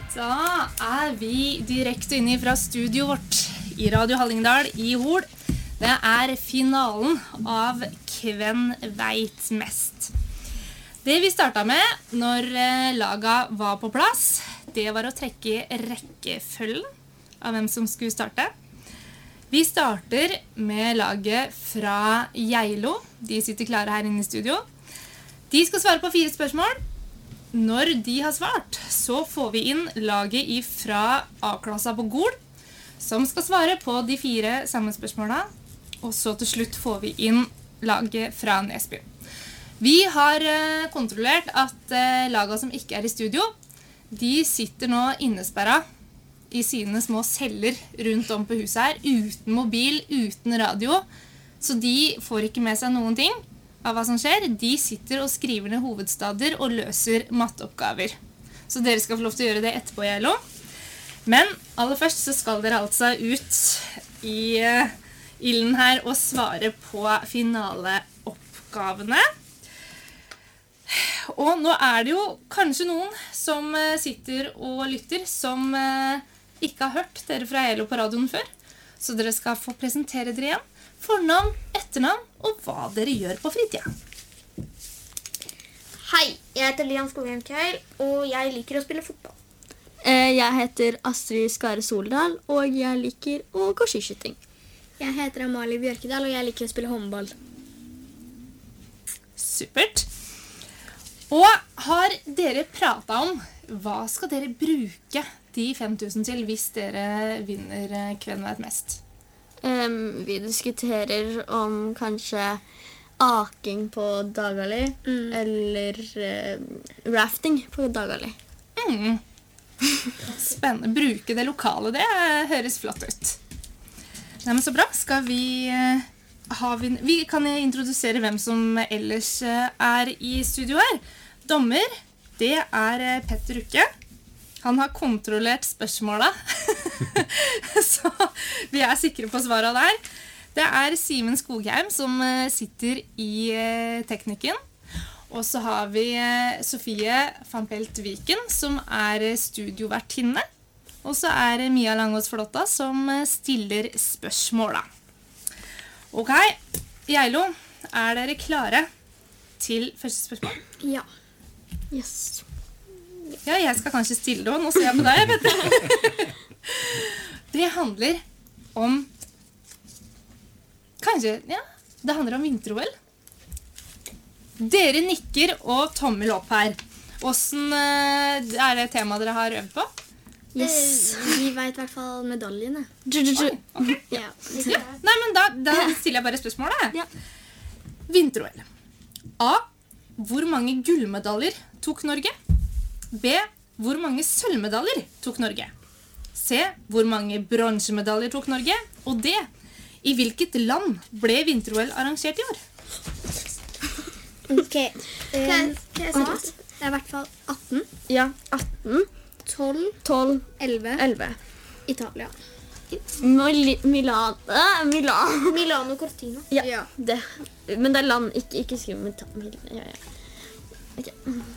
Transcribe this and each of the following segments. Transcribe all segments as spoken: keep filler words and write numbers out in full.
Da er vi direkte inne fra studio vårt i Radio Hallingdal i Hol. Det er finalen av Hvem vet mest. Det vi startet med når laga var på plass, det var å trekke rekkefølgen av hvem som skulle starte. Vi starter med laget fra Geilo. De sitter klare her inne i studio. De skal svare på fire spørsmål. Når de har svart, så får vi inn laget fra A-klassa på Gol, som skal svare på de fire samme spørsmålene. Og så til slutt får vi inn laget fra Nesby. Vi har kontrollert at laget som ikke er i studio, de sitter nå innesperret i sine små celler rundt om på huset her, uten mobil, uten radio. Så de får ikke med seg noen ting av hva som skjer. De sitter og skriver ned hovedstader og løser matteoppgaver. Så dere skal få lov til å gjøre det etterpå, Geilo. Men aller først så skal dere altså ut i uh, ilden her og svare på finaleoppgavene. Og nå er det jo kanskje noen som uh, sitter og lytter, som uh, ikke har hørt dere fra Geilo på radioen før. Så dere skal få presentere dere igjen. Fornavn, etternavn og hva dere gjør på fritida. Hei, jeg heter Lian Skogheim Kjell, og jeg liker å spille fotball. Jeg heter Astrid Skare Soldal, og jeg liker å gå skiskyting. Jeg heter Amalie Bjørkedal, og jeg liker å spille håndball. Supert. Og har dere pratet om hva skal dere bruke de fem tusen til hvis dere vinner Hvem vet mest? Um, vi diskuterer om kanskje aking på Dagali, mm. eller uh, rafting på Dagali. Mm. Spennende. Bruke det lokale, det høres flott ut. Nei, men så bra. Skal vi, uh, ha vi, vi kan introdusere hvem som ellers uh, er i studio her. Dommer, det er uh, Petter Ukke. Han har kontrollert spørsmålet, så vi er sikre på svaret der. Det er Simen Skogheim som sitter i teknikken. Og så har vi Sofie van Pelt Viken som er studiovertinne. Og så er Mia Langås Flotta som stiller spørsmålet. Ok, Geilo, er dere klare til første spørsmål? Ja. Yes. Ja, jeg skal kanskje stille det, og nå ser jeg på deg, vet du. Det handler om, kanskje, ja, det handler om vinter-O L. Dere nikker og tommel opp her. Hvordan er det temaet dere har øvd på? Yes. Vi vet i hvert fall medaljene. Oi, okay. Ja, ja. Nei, men da, da stiller jeg bare spørsmålet. Ja. Vinter-O L. A. Hvor mange gullmedaljer tok Norge? B. Hvor mange sølvmedaljer tok Norge? C. Hvor mange bronsemedaljer tok Norge? Og D. I hvilket land ble vinter-O L arrangert i år? Ok. Um, A. Det er i hvert fall atten. Ja, atten. tolv. tolv. elleve. elleve. Italia. Mil Milan. Äh, Milan. Milano Cortina. Ja, ja, det. Men det er land, ikke, ikke skriv med ta. Ja, ja. Ok.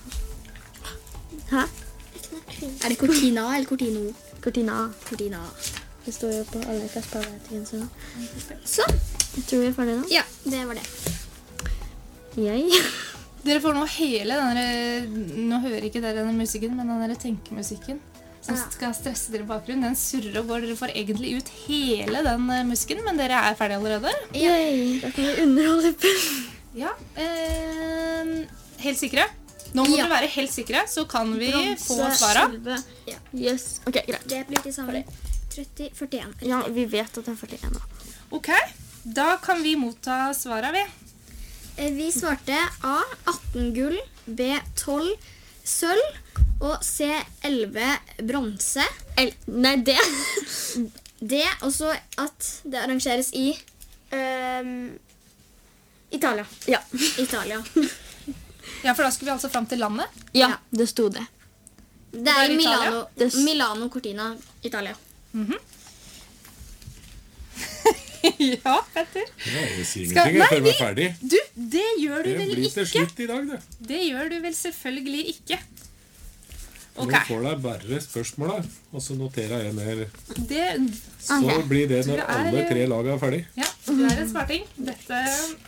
Hæ? Er det Cortina eller Cortino? Cortina. Cortina. Det står jo på alle kasparvettigensene. Så. Jeg tror vi er ferdige nå. Ja, det var det. Jeg. Dere får nå hele denne, nå hører ikke dere denne musikken, men denne tenkemusikken som skal stresse dere i bakgrunnen. Den surrer og går. Dere får egentlig ut hele den musikken, men dere er ferdige allerede. Yay, da kan vi underholde på. Ja, eh, helt sikre. Nå må Ja. dere være helt sikre, så kan vi Bronse, få svaret. sølve. Ja. Yes, ok, greit. Det blir til sammen tretti, førtien. Ja, vi vet at det er førtien nå. Ok, da kan vi motta svaret, vi. Eh, Vi svarte A. atten gull, B. tolv sølv og C. elleve bronse. El Nei, det. D. Også at det arrangeres i um, Italia. Ja. Italia. Ja, for da skulle vi altså frem til landet. Ja, Ja. det sto det. Det er er i Milano, Det s- Milano Cortina, Italia. Ja, Petter. Ja, jeg sier Skal- ingenting, jeg Nei, føler meg ferdig. Du, det gjør du Det vel blir til ikke. slutt i dag, det. Det gjør du vel selvfølgelig ikke. Ok. Nå får deg bare spørsmålet, og så noterer jeg ned. Det, Så Ok. blir det Du når er- alle tre lag er ferdig. ja, du er en smarting. Dette...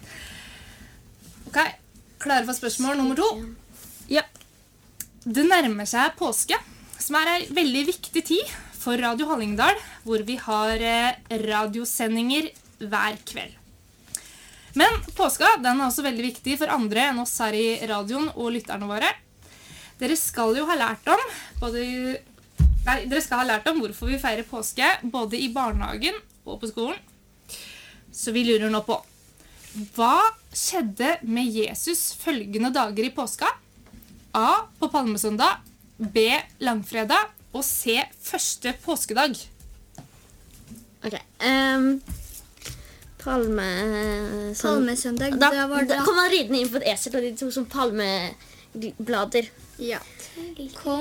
Ok, klare for spørsmål nummer to? Ja. Det nærmer seg påske, som er en veldig viktig tid for Radio Hallingdal, hvor vi har eh, radiosendinger hver kveld. Men påska den er også veldig viktig for andre enn oss her i radioen og lytterne våre. Dere skal jo ha lært om både, nei, dere skal ha lært om hvorfor vi feirer påske både i barnehagen og på skolen. Så vi lurer nå på, hva skjedde med Jesus følgende dager i påska? A. På palmesøndag, B. Langfredag og C. Første påskedag. Ok. Um, palme... Sånn, Palmesøndag, da, da var det... da kom han ridende inn på et esel, og de to som palmeblader. Ja. Kom...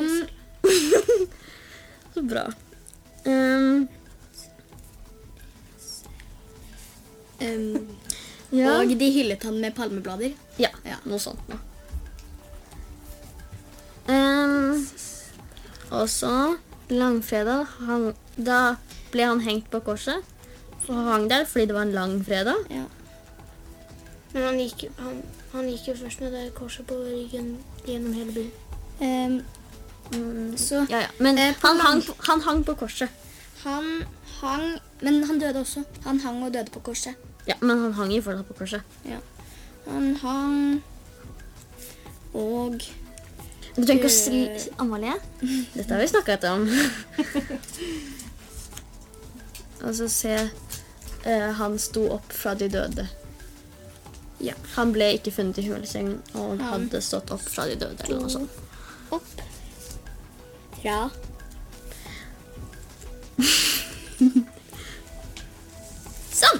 Så bra. Um, Um, ja. Og de hyllet han med palmeblader. Ja, Ja. noe sånt nå. Um, og så langfredag, han, da ble han hengt på korset. Og han hang der fordi det var en lang fredag. Ja. Men han gikk, han, han gikk jo først med det korset på ryggen gjennom hele byen. Um, så Ja, ja. Men Eh, på han, lang- hang, på- han hang på korset. han hang... Men han døde også. Han hang og døde på korset. Ja, men han hang jo fortsatt på korset. Han hang... Og... Du trenger ikke å si Amalie. Dette har vi snakket om. Og så se eh, han sto opp fra de døde. Ja. Han ble ikke funnet i himmelsengen, og han Han hadde stått opp fra de døde, eller noe sånt. Opp. Fra... Sånn!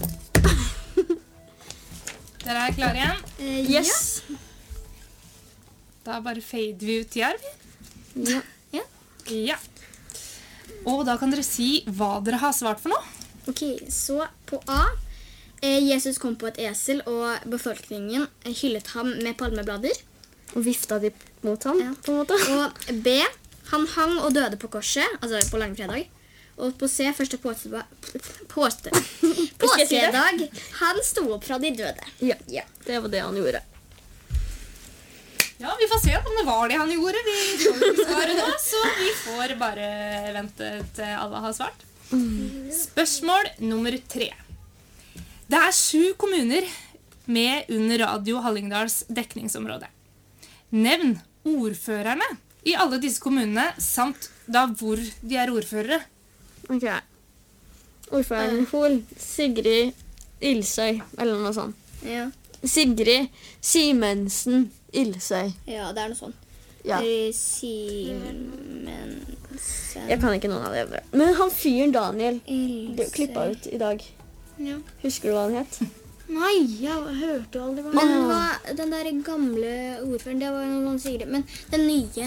Dere er klare igjen? Eh, Yes! Da bare fader vi ut her. Ja. Ja. Og da kan dere si hva dere har svart for noe. Ok, så på A. Eh, Jesus kom på et esel, og befolkningen hyllet ham med palmeblader. Og vifta de mot ham, Ja. på en måte. Og B. Han hang og døde på korset, altså på langfredag. Og på C. Første påske... Påske... Påskedag. Han sto opp fra de døde. Ja, Ja. det var det han gjorde. Ja, vi får se om det var det han gjorde. Vi får ikke svare nå, så vi får bare vente til alle har svart. Spørsmål nummer tre. Det er sju kommuner med under Radio Hallingdals dekningsområde. Nevn ordførerne i alle disse kommunene, samt da hvor de er ordførere. Ok. Ordføreren Hol, Sigrid Ilsøy, eller noe sånt. Ja. Sigrid Simensen Ilsøy. Ja, det er noe sånn. Ja. Eh, Simensen... Jeg kan ikke noen av det. Men han fyren Daniel ble Ilse. klippa ut i dag. Ja. Husker du hva han het? Nei, jeg hørte jo aldri hva Men hva, den der gamle ordføreren, det var jo noen Sigrid. Men den nye...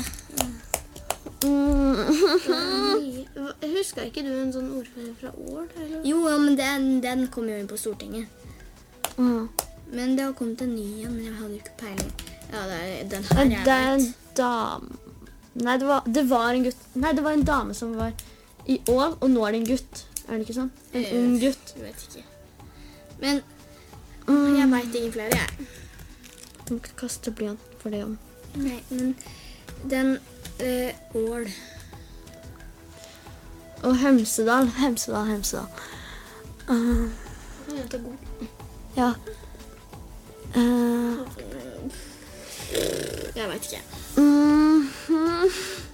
Husker ikke du en sånn ordfører fra Ål? Eller? Jo, ja, men den, den kom jo inn på Stortinget. Mm. Men det har kommet en ny igjen, men jeg hadde jo ikke peiling. Ja, det er den her jeg Det er en vet. dame. Nei, det var, det var en gutt. Nei, det var en dame som var i Ål, og nå er det en gutt. Er det ikke sånn? En Eh, ung gutt. Jeg vet ikke. Men Mm. jeg vet ingen flere, jeg. Du må ikke kaste blyant for det om. Nei, men den eh, Ål. Og Hemsedal. Hemsedal, Hemsedal. Uh, ja. Uh, Jeg vet ikke. mm, mm.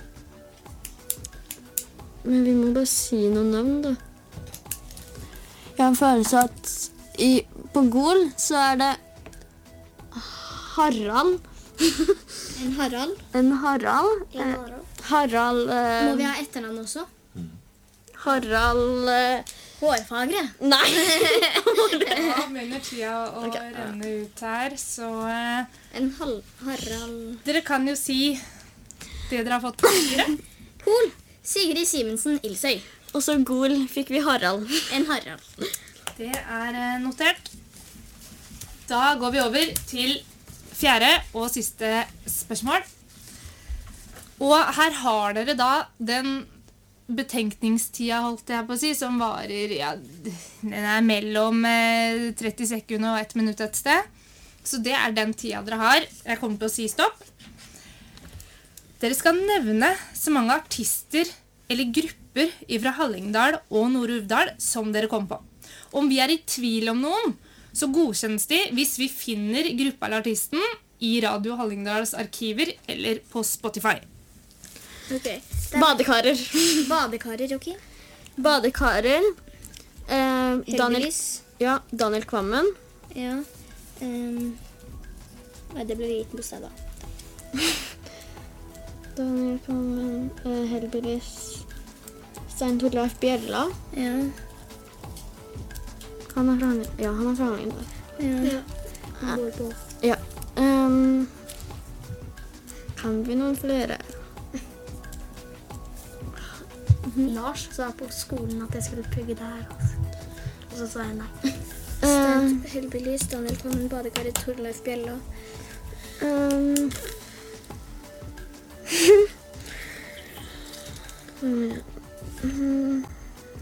Men vi må bare si noen navn, da. Jeg har en følelse at i, på Gol så er det Harald. En Harald. En Harald. Eh, Harald eh, Må vi ha etternavn også? Harald eh, Hårfagre. Nei! Ja, begynner tida å renne ut her, så eh, En hal Harald... dere kan jo si det dere har fått på papiret. Hol. Sigrid Simensen Ilsøy. Og så Gol fikk vi Harald. En Harald. Det er eh, notert. Da går vi over til fjerde og siste spørsmål. Og her har dere da den betenkningstida, holdt jeg på å si, som varer, ja, den er mellom eh, tretti sekunder og ett minutt et sted. Så det er den tida dere har. Jeg kommer til å si stopp. Dere skal nevne så mange artister eller grupper fra Hallingdal og Nord-Uvdal som dere kom på. Om vi er i tvil om noen, så godkjennes de hvis vi finner gruppa eller artisten i Radio Hallingdals arkiver eller på Spotify. Ok. Badekarer. Badekarer, ok. Badekarer. Eh, Daniel, Heldigvis. ja, Daniel Kvammen. Ja. Um, nei, det ble liten bostad da. Daniel Kvammen, eh, Heldigvis. Stein Torleif Bjella. Ja. Han er fra ja, han er fra Hallingdal. Ja. Han går på. Ja. Um, kan vi noen flere? Lars sa på skolen at jeg skulle pugge det her. Altså. Og så sa jeg nei. Um, Heldigvis, Daniel Kvammen, Badekarer, Torleif Bjella. um, um,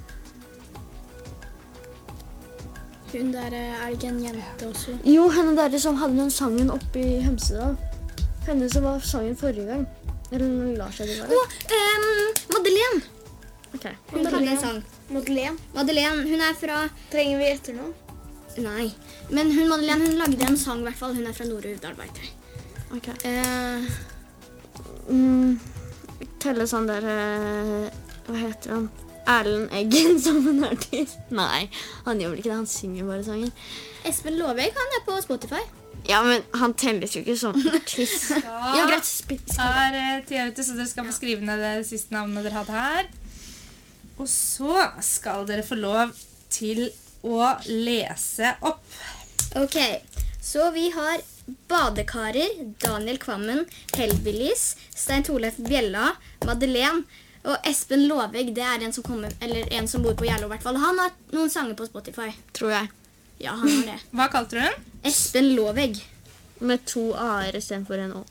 Hun der, er det ikke en jente også? Jo, henne der som hadde den sangen oppe i Hemsedal. Henne som var sangen forrige gang. Eller når Lars hadde vært. Åh, um, Madeleine! Ok. Hun hadde en sang. Madeleine. Madeleine, hun er fra... Trenger vi etternavn? Nei, men hun Madeleine, hun lagde en sang i hvert fall. Hun er fra Nord-Uvdal, vet jeg. Ok. Eh, Mm, telle sånn der, eh, hva heter han? Erlend Eggen som en artist. Nei, han gjør vel ikke det, han synger bare sangen. Espen Loveg, han er på Spotify. Ja, men han telles jo ikke som artist. Ja, greit. sp- skriv. Er eh, tida ute, så dere skal få skrive ned det siste navnet dere hadde her. Og så skal dere få lov til å lese opp. Ok, så vi har Badekarer, Daniel Kvammen, Heldigvis, Stein Torleif Bjella, Madeleine og Espen Loveg. Det er en som kommer, eller en som bor på Gjerlo i hvert fall. Han har noen sanger på Spotify. Tror jeg. Ja, han har det. Hva kalte du den? Espen Loveg. Med to a-er i stedet for en å.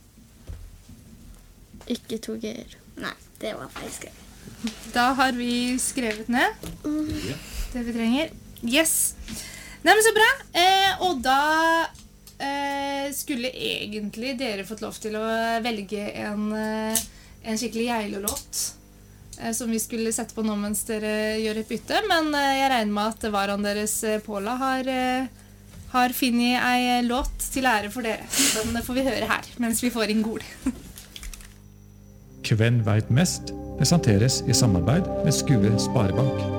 Ikke to g-er. Nei, det var feil skrevet. Da har vi skrevet ned det vi trenger. Yes. Nei, men så bra. Eh, og da eh, skulle egentlig dere fått lov til å velge en, eh, en skikkelig Geilo-låt eh, som vi skulle sette på nå mens dere gjør et bytte. Men eh, jeg regner med at varaen deres, eh, Paula, har, eh, har finnet ei låt til ære for dere. Den får vi høre her mens vi får inn Gol. Kven veit mest presenteres i samarbeid med Skue Sparebank.